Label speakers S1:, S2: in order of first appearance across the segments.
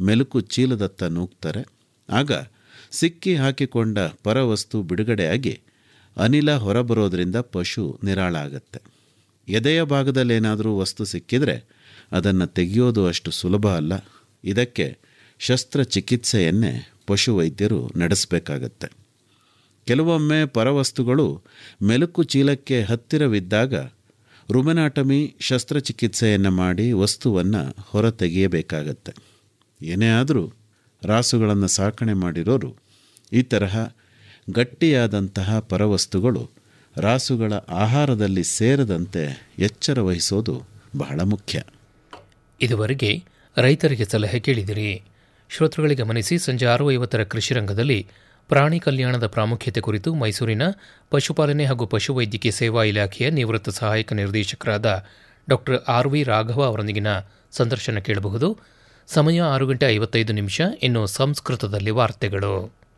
S1: ಮೆಲುಕು ಚೀಲದತ್ತ ನೂಗ್ತಾರೆ. ಆಗ ಸಿಕ್ಕಿ ಹಾಕಿಕೊಂಡ ಪರವಸ್ತು ಬಿಡುಗಡೆಯಾಗಿ ಅನಿಲ ಹೊರಬರೋದ್ರಿಂದ ಪಶು ನಿರಾಳ ಆಗತ್ತೆ. ಎದೆಯ ಭಾಗದಲ್ಲೇನಾದರೂ ವಸ್ತು ಸಿಕ್ಕಿದರೆ ಅದನ್ನು ತೆಗೆಯೋದು ಅಷ್ಟು ಸುಲಭ ಅಲ್ಲ. ಇದಕ್ಕೆ ಶಸ್ತ್ರಚಿಕಿತ್ಸೆಯನ್ನೇ ಪಶುವೈದ್ಯರು ನಡೆಸಬೇಕಾಗತ್ತೆ. ಕೆಲವೊಮ್ಮೆ ಪರವಸ್ತುಗಳು ಮೆಲುಕು ಚೀಲಕ್ಕೆ ಹತ್ತಿರವಿದ್ದಾಗ ರುಮೆನಾಟಮಿ ಶಸ್ತ್ರಚಿಕಿತ್ಸೆಯನ್ನು ಮಾಡಿ ವಸ್ತುವನ್ನು ಹೊರ ತೆಗೆಯಬೇಕಾಗತ್ತೆ. ಏನೇ ಆದರೂ ರಾಸುಗಳನ್ನು ಸಾಕಣೆ ಮಾಡಿರೋರು ಈ ತರಹ ಗಟ್ಟಿಯಾದಂತಹ ಪರವಸ್ತುಗಳು ರಾಸುಗಳ ಆಹಾರದಲ್ಲಿ ಸೇರದಂತೆ ಎಚ್ಚರ ವಹಿಸೋದು ಬಹಳ ಮುಖ್ಯ.
S2: ಇದುವರೆಗೆ ರೈತರಿಗೆ ಸಲಹೆ ಕೇಳಿದಿರಿ. ಶ್ರೋತೃಗಳಿಗೆ ಗಮನಿಸಿ, ಸಂಜೆ 6:50 ಕೃಷಿ ರಂಗದಲ್ಲಿ ಪ್ರಾಣಿ ಕಲ್ಯಾಣದ ಪ್ರಾಮುಖ್ಯತೆ ಕುರಿತು ಮೈಸೂರಿನ ಪಶುಪಾಲನೆ ಹಾಗೂ ಪಶುವೈದ್ಯಕೀಯ ಸೇವಾ ಇಲಾಖೆಯ ನಿವೃತ್ತ ಸಹಾಯಕ ನಿರ್ದೇಶಕರಾದ ಡಾ RV ರಾಘವ ಅವರೊಂದಿಗಿನ ಸಂದರ್ಶನ ಕೇಳಬಹುದು. ಸಮಯ 6:55. ಇನ್ನು ಸಂಸ್ಕೃತದಲ್ಲಿ ವಾರ್ತೆಗಳು.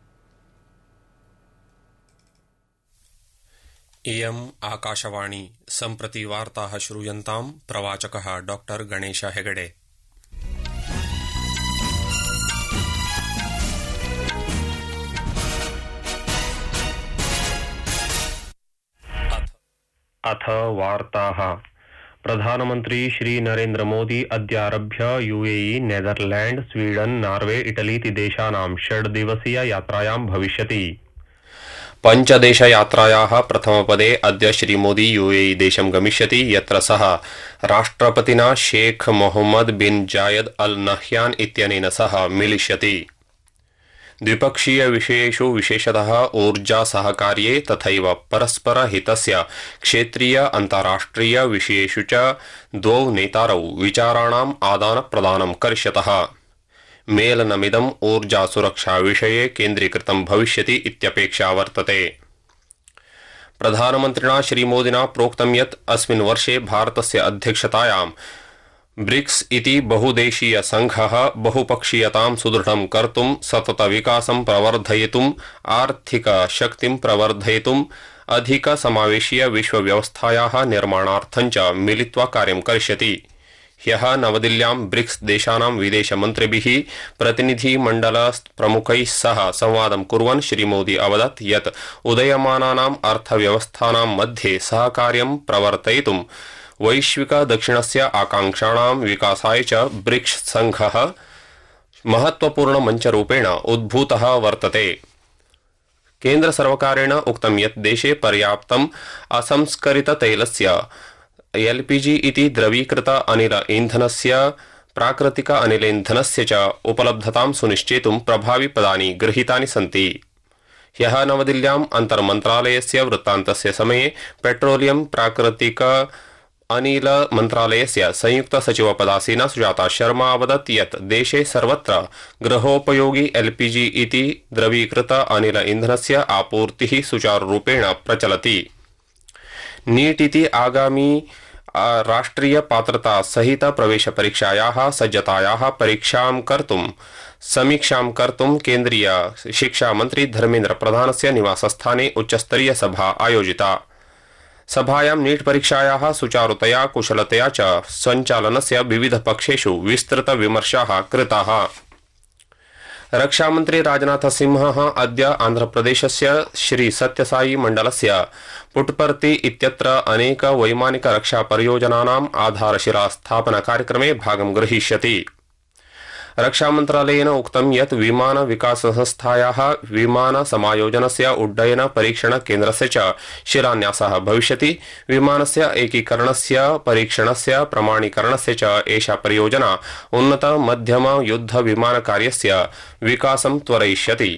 S3: इयम् आकाशवाणी. सम्प्रति वार्ताः श्रूयन्ताम्. प्रवाचकः डॉ गणेश हेगडे. अथ वार्ताः. प्रधानमन्त्री Shri Narendra Modi अद्यारभ्य UAE, Netherland, Sweden, Norway, इटलीति देशानां 6 दिवसीय यात्रायां भविष्यति. पञ्चदेशयात्रायाः प्रथमपदे अद्य श्रीमोदी UAE देशं गमिष्यति, यत्र सः राष्ट्रपतिना शेख मोहम्मद बिन जायद अल नह्यान इत्यनेन सह मिलिष्यति. द्विपक्षीय विषयेषु विशेषतः ऊर्जा सहकार्ये तथैव परस्पर हितस्य क्षेत्रीय अन्ताराष्ट्रिय विषयेषु च द्वौ नेतारौ विचाराणाम् आदानप्रदानं करिष्यतः. मेलनमिदम् ऊर्जा सुरक्षा विषये केन्द्रीकृतं भविष्यति इत्यपेक्षा वर्तते. प्रधानमन्त्रिणा श्रीमोदिना प्रोक्तं यत् अस्मिन् वर्षे भारतस्य अध्यक्षतायां ब्रिक्स इति बहुदेशीय संघः बहुपक्षीयतां सुदृढं कर्तुं, सतत विकासं प्रवर्धयितुं, आर्थिक शक्तिं प्रवर्धयितुं, अधिक समावेशीय विश्वव्यवस्थायाः निर्माणार्थं च मिलित्वा कार्यं करिष्यति. ह्यः नवदिल्ल्यां ब्रिक्स देशानां विदेशमन्त्रिभिः प्रतिनिधिमण्डल प्रमुखैः सह संवादं कुर्वन् श्रीमोदी अवदत् यत् उदयमानानाम् अर्थव्यवस्थानां मध्ये सहकार्यं प्रवर्तयितुं वैश्विक दक्षिणस्य आकांक्षाणां विकासाय च ब्रिक्स संघः महत्वपूर्ण मञ्चरूपेण उद्भूतः वर्तते. केन्द्र सर्वकारेण उक्तं यत् देशे पर्याप्तम् असंस्करित तैलस्य LPG इति द्रवीकृत अनिल ईंधनस्य प्राकृतिक अनिलेन्धनस्य च उपलब्धतां सुनिश्चेतुं प्रभावी पदानि गृहीतानि सन्ति. ह्यः नवदिल्ल्याम् अन्तर्मन्त्रालयस्य वृत्तान्तस्य समये पेट्रोलियम प्राकृतिक अनिल मन्त्रालयस्य संयुक्त सचिव पदासीना सुजाता शर्मा अवदत् यत् देशे सर्वत्र गृहोपयोगी LPG इति द्रवीकृत अनिल ईंधनस्य आपूर्तिः सुचारुरूपेण प्रचलति. नीट इति आगामी राष्ट्रीय पात्रता सहित प्रवेश परीक्षायाः सज्जतायाः समीक्षां कर्तुं केन्द्रीय शिक्षा मंत्री धर्मेन्द्र प्रधानस्य निवासस्थाने उच्चस्तरीय सभा आयोजिता. सभायां नीट परीक्षायाः सुचारुतया कुशलतया च सञ्चालनस्य विविध पक्षेषु विस्तृत विमर्शाः कृताः. रक्षामन्त्री राजनाथ सिंहः अद्य आन्ध्रप्रदेशस्य श्री सत्यसाई मण्डलस्य पुट्पर्ति इत्यत्र अनेक वैमानिक रक्षा परियोजनानाम् आधारशिला स्थापना कार्यक्रमे भागं ग्रहीष्यति. रक्षामन्त्रालयेन उक्तं यत् विमान विकास संस्थायाः विमान समायोजनस्य उड्डयन परीक्षण केन्द्रस्य च शिलान्यासः भविष्यति. विमानस्य एकीकरणस्य परीक्षणस्य प्रमाणीकरणस्य च एषा परियोजना उन्नत मध्यम युद्ध विमान कार्यस्य विकासं त्वरयिष्यति.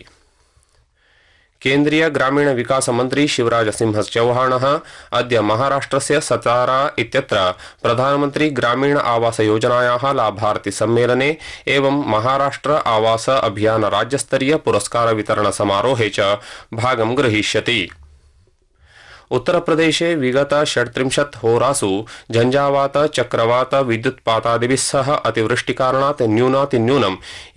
S3: केन्द्रीय ग्रामीण विकास मंत्री शिवराज सिंह चौहानः अद्य महाराष्ट्रस्य सतारा इत्यत्र प्रधानमंत्री ग्रामीण आवास योजनायाः लाभार्थी सम्मेलने एवं महाराष्ट्र आवास अभियान राज्यस्तरीय पुरस्कार वितरण समारोहे च भागं ग्रहीष्यति. उत्तरप्रदेशे विगत 36 होरासु झञ्झावात चक्रवात विद्युत्पातादिभिः सह अतिवृष्टिकारणात् न्यूनातिन्यूनम्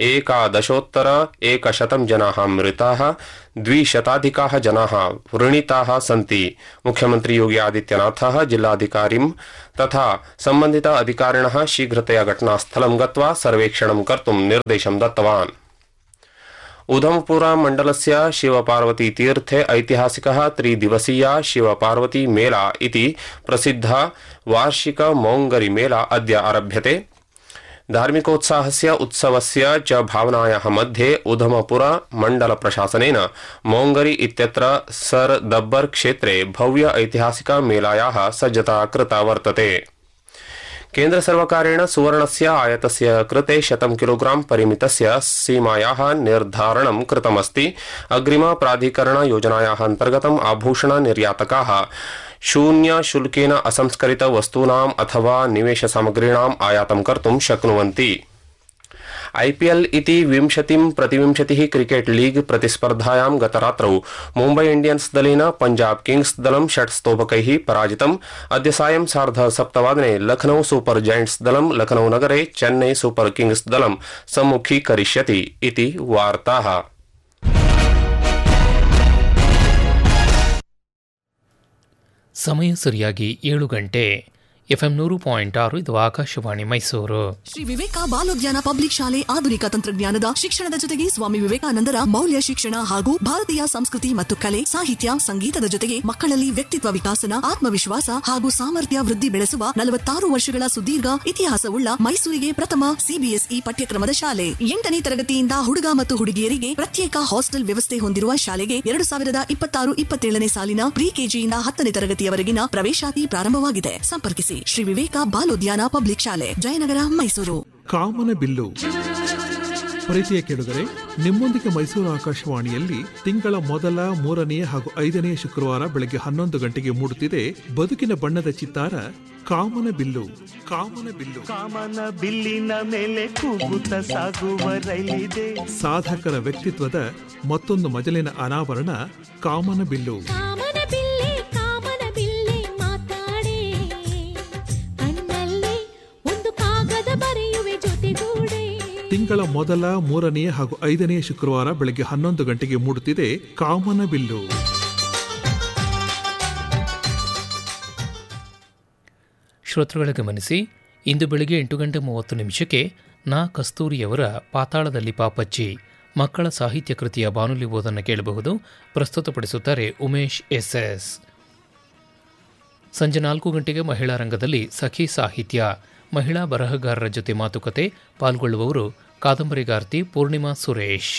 S3: 11,100 जनाः मृताः 200 जनाः व्रणिताः सन्ति। मुख्यमंत्री योगी आदित्यनाथः जिल्लाधिकारिं तथा संबंधित अधिकारिणः शीघ्रतया घटनास्थलं गत्वा सर्वेक्षणं कर्तुं निर्देशं दत्तवान्। उधमपुर मंडलस्य शिवपार्वती तीर्थे ऐतिहासिकः 3 दिवसीया शिवपार्वती मेला इति प्रसिद्धः वार्षिक मोङ्गरी मेला अद्य आरभ्यते। धार्मिकोत्साहस्य उत्सवस्य च भावनायाः मध्ये उधमपुर मंडल प्रशासनेन मोङ्गरी इत्यत्र सर दब्बर क्षेत्रे भव्य ऐतिहासिक मेलायाः सज्जता कृता वर्तते। केन्द्र सर्वकारेण सुवर्णस्य आयातस्य कृते 100 किलोग्राम परिमितस्य सीमायाः निर्धारणं कृतमस्ति। अग्रिम प्राधिकरण योजनायाः अन्तर्गतम् आभूषण निर्यातकाः शून्य शुल्केन असंस्करित वस्तूनाम् अथवा निवेश सामग्रीणाम् आयातं कर्तुं शक्नुवन्ति। IPL इति 20-प्रतिविंशतिः क्रिकेट लीग प्रतिस्पर्धायां गतरात्रौ मुम्बै इंडियन्स दलेन पंजाब किंग्स दलं 6 स्तोभकैः पराजितम्। अद्य सायं 7:30 लखनऊ सुपर जायंट्स दलं लखनऊ नगरे चेन्नई सुपर किंग्स दलं सम्मुखीकरिष्यति इति वार्ताः।
S2: ಸಮಯ ಸರಿಯಾಗಿ 7 ಗಂಟೆ. FM 100.6 ಇದು ಆಕಾಶವಾಣಿ ಮೈಸೂರು.
S4: ಶ್ರೀ ವಿವೇಕ ಬಾಲೋದ್ಯಾನ ಪಬ್ಲಿಕ್ ಶಾಲೆ ಆಧುನಿಕ ತಂತ್ರಜ್ಞಾನದ ಶಿಕ್ಷಣದ ಜೊತೆಗೆ ಸ್ವಾಮಿ ವಿವೇಕಾನಂದರ ಮೌಲ್ಯ ಶಿಕ್ಷಣ ಹಾಗೂ ಭಾರತೀಯ ಸಂಸ್ಕೃತಿ ಮತ್ತು ಕಲೆ, ಸಾಹಿತ್ಯ, ಸಂಗೀತದ ಜೊತೆಗೆ ಮಕ್ಕಳಲ್ಲಿ ವ್ಯಕ್ತಿತ್ವ ವಿಕಾಸನ, ಆತ್ಮವಿಶ್ವಾಸ ಹಾಗೂ ಸಾಮರ್ಥ್ಯ ವೃದ್ಧಿ ಬೆಳೆಸುವ 46 ವರ್ಷಗಳ ಸುದೀರ್ಘ ಇತಿಹಾಸವುಳ್ಳ ಮೈಸೂರಿಗೆ ಪ್ರಥಮ CBSE ಪಠ್ಯಕ್ರಮದ ಶಾಲೆ. 8ನೇ ತರಗತಿಯಿಂದ ಹುಡುಗ ಮತ್ತು ಹುಡುಗಿಯರಿಗೆ ಪ್ರತ್ಯೇಕ ಹಾಸ್ಟೆಲ್ ವ್ಯವಸ್ಥೆ ಹೊಂದಿರುವ ಶಾಲೆಗೆ 2026-27ನೇ ಸಾಲಿನ ಪ್ರಿ ಕೆಜಿಯಿಂದ 10ನೇ ತರಗತಿಯವರೆಗಿನ ಪ್ರವೇಶಾತಿ ಪ್ರಾರಂಭವಾಗಿದೆ. ಸಂಪರ್ಕಿಸಿ ಶ್ರೀ ವಿವೇಕ ಬಾಲೋದ್ಯಾನ ಪಬ್ಲಿಕ್ ಶಾಲೆ, ಜಯನಗರ, ಮೈಸೂರು.
S5: ಕಾಮನ ಬಿಲ್ಲು. ಪ್ರೀತಿಯ ಕೇಳುಗರೆ, ನಿಮ್ಮೊಂದಿಗೆ ಮೈಸೂರು ಆಕಾಶವಾಣಿಯಲ್ಲಿ ತಿಂಗಳ ಮೊದಲ, 3ನೇ ಹಾಗೂ 5ನೇ ಶುಕ್ರವಾರ ಬೆಳಗ್ಗೆ 11 ಗಂಟೆಗೆ ಮೂಡುತ್ತಿದೆ ಬದುಕಿನ ಬಣ್ಣದ ಚಿತ್ತಾರ ಕಾಮನ ಬಿಲ್ಲು. ಕಾಮನ ಬಿಲ್ಲು.
S6: ಕಾಮನ ಬಿಲ್ಲಿನ ಮೇಲೆ ಕೂಗುತ್ತ ಸಾಗುವ ರೈಲಿದೆ.
S5: ಸಾಧಕರ ವ್ಯಕ್ತಿತ್ವದ ಮತ್ತೊಂದು ಮಜಲಿನ ಅನಾವರಣ ಕಾಮನ ಬಿಲ್ಲು. ತಿಂಗಳ ಮೊದಲ, 3ನೇ ಹಾಗೂ 5ನೇ ಶುಕ್ರವಾರ ಬೆಳಗ್ಗೆ 11 ಗಂಟೆಗೆ ಮೂಡುತ್ತಿದೆ ಕಾಮನ ಬಿಲ್ಲು.
S2: ಶ್ರೋತೃಗಳ ಗಮನಿಸಿ, ಇಂದು ಬೆಳಗ್ಗೆ 8:30 ನಾ ಕಸ್ತೂರಿಯವರ ಪಾತಾಳದಲ್ಲಿ ಪಾಪಚ್ಚಿ ಮಕ್ಕಳ ಸಾಹಿತ್ಯ ಕೃತಿಯ ಬಾನುಲಿ ಓದನ್ನು ಕೇಳಬಹುದು. ಪ್ರಸ್ತುತಪಡಿಸುತ್ತಾರೆ ಉಮೇಶ್ SS. ಸಂಜೆ 4 ಗಂಟೆಗೆ ಮಹಿಳಾ ರಂಗದಲ್ಲಿ ಸಖಿ ಸಾಹಿತ್ಯ, ಮಹಿಳಾ ಬರಹಗಾರರ ಜೊತೆ ಮಾತುಕತೆ. ಪಾಲ್ಗೊಳ್ಳುವವರು ಕಾದಂಬರಿಗಾರ್ತಿ ಪೂರ್ಣಿಮಾ ಸುರೇಶ್.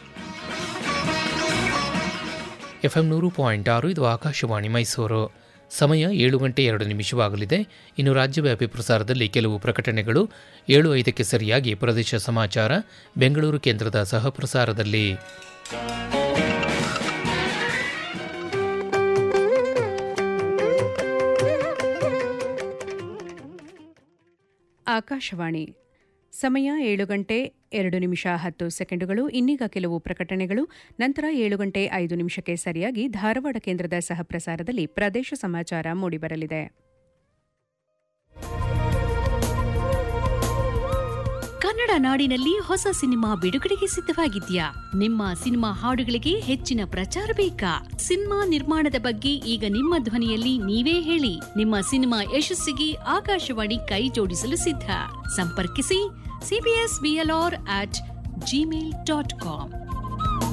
S2: FM 100.6 ಇದು ಆಕಾಶವಾಣಿ ಮೈಸೂರು. ಸಮಯ 7:02 ಇನ್ನು ರಾಜ್ಯವ್ಯಾಪಿ ಪ್ರಸಾರದಲ್ಲಿ ಕೆಲವು ಪ್ರಕಟಣೆಗಳು. 7:05 ಸರಿಯಾಗಿ ಪ್ರದೇಶ ಸಮಾಚಾರ ಬೆಂಗಳೂರು ಕೇಂದ್ರದ ಸಹ ಪ್ರಸಾರದಲ್ಲಿ.
S7: ಆಕಾಶವಾಣಿ. ಸಮಯ 7:02 ಇನ್ನೀಗ ಕೆಲವು ಪ್ರಕಟಣೆಗಳು. ನಂತರ 7:05 ಸರಿಯಾಗಿ ಧಾರವಾಡ ಕೇಂದ್ರದ ಸಹ ಪ್ರಸಾರದಲ್ಲಿ ಪ್ರದೇಶ ಸಮಾಚಾರ ಮೂಡಿಬರಲಿದೆ.
S8: ಕನ್ನಡ ನಾಡಿನಲ್ಲಿ ಹೊಸ ಸಿನಿಮಾ ಬಿಡುಗಡೆಗೆ ಸಿದ್ಧವಾಗಿದ್ಯಾ? ನಿಮ್ಮ ಸಿನಿಮಾ ಹಾಡುಗಳಿಗೆ ಹೆಚ್ಚಿನ ಪ್ರಚಾರ ಬೇಕಾ? ಸಿನಿಮಾ ನಿರ್ಮಾಣದ ಬಗ್ಗೆ ಈಗ ನಿಮ್ಮ ಧ್ವನಿಯಲ್ಲಿ ನೀವೇ ಹೇಳಿ. ನಿಮ್ಮ ಸಿನಿಮಾ ಯಶಸ್ಸಿಗೆ ಆಕಾಶವಾಣಿ ಕೈ ಜೋಡಿಸಲು ಸಿದ್ಧ. ಸಂಪರ್ಕಿಸಿ cbsblr@gmail.com.